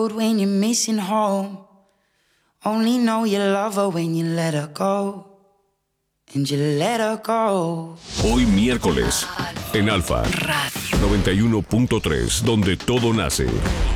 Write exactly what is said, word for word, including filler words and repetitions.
When you're missing home, only know you love her when you let her go. And you let her go. Hoy miércoles, en Alfa noventa y uno punto tres, donde todo nace.